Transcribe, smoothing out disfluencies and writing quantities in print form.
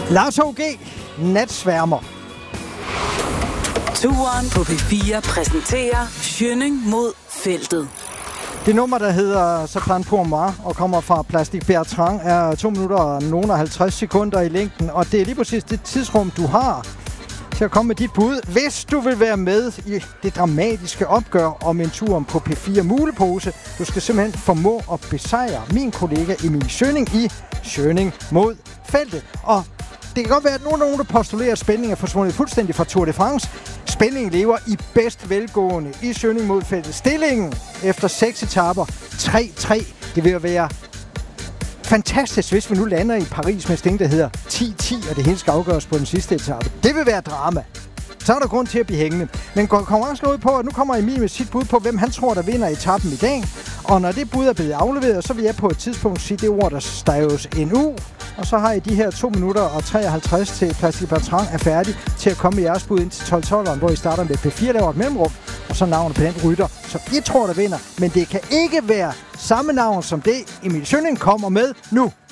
Lars H.G. Natsværmer. Turen på P4 præsenterer Schønning mod feltet. Det nummer, der hedder Ça plane pour moi og kommer fra Plastic Bertrand, er 2 minutter og nogle 50 sekunder i længden. Og det er lige præcis det tidsrum, du har til at komme med dit bud, hvis du vil være med i det dramatiske opgør om en tur på P4 Mulepose. Du skal simpelthen formå at besejre min kollega Emil Schønning i Schønning mod feltet. Og det kan godt være, at nogen der postulerer, at spændingen er forsvundet fuldstændig fra Tour de France. Spændingen lever i bedst velgående i Schønning mod feltet. Stillingen efter 6 etaper 3-3. Det vil være fantastisk, hvis vi nu lander i Paris med sting, der hedder 10-10, og det hele skal afgøres på den sidste etape. Det vil være drama. Så er der grund til at blive hængende. Men konkurrencen går ud på, at nu kommer Emil med sit bud på, hvem han tror, der vinder etappen i dag. Og når det bud er blevet afleveret, så vil jeg på et tidspunkt sige det ord, der staves en U. Og så har I de her 2 minutter og 53 til Plastic Bertrand er færdig til at komme med jeres bud ind til 12-12'eren, hvor I starter med P4, laver et mellemrum, og så navnet på den rytter, som I tror, der vinder. Men det kan ikke være samme navn som det, Emil Schønning kommer med nu.